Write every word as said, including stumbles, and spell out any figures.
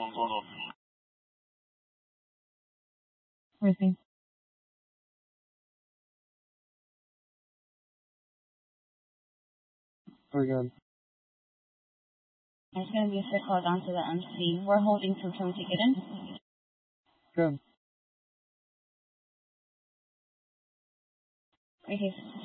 one going on. Everything. We're good. It's going to be a quick call down to the M C. We're holding till time to get in. Good. Okay.